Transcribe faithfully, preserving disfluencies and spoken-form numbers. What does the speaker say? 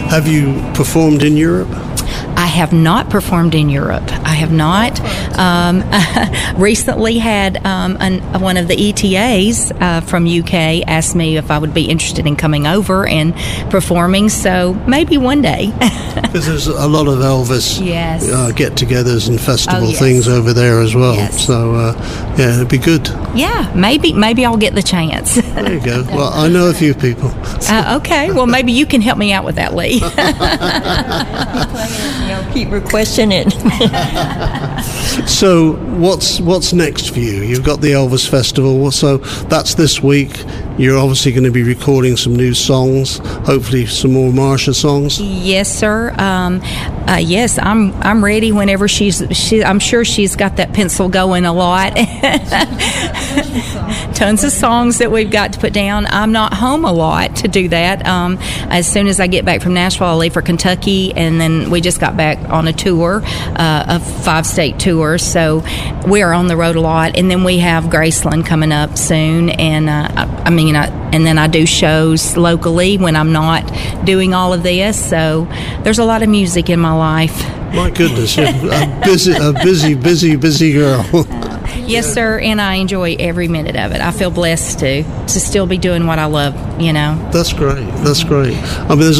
Have you performed in Europe? I have not performed in Europe. I have not. Um, recently had um, an, one of the E T As uh, from U K asked me if I would be interested in coming over and performing, so maybe one day. Because there's a lot of Elvis yes. uh, get-togethers and festival oh, yes. things over there as well. Yes. So, uh, yeah, it'd be good. Yeah, maybe maybe I'll get the chance. There you go. Well, I know a few people. uh, okay, well, maybe you can help me out with that, Lee. You'll keep requesting it. So what's what's next for you? You've got the Elvis Festival, so that's this week. You're obviously going to be recording some new songs, hopefully some more Marsha songs. Yes, sir. Um, uh, yes, I'm I'm ready whenever she's. She, I'm sure she's got that pencil going a lot. Tons of songs that we've got to put down. I'm not home a lot to do that. Um, as soon as I get back from Nashville, I'll leave for Kentucky, and then we just got back on a tour, uh, a five-state tour. So we are on the road a lot, and then we have Graceland coming up soon, and uh, I, I mean. You know, and then I do shows locally when I'm not doing all of this. So there's a lot of music in my life. My goodness, you're a busy, a busy, busy, busy girl. Yes, sir, and I enjoy every minute of it. I feel blessed to to still be doing what I love. You know, that's great. That's great. I mean, there's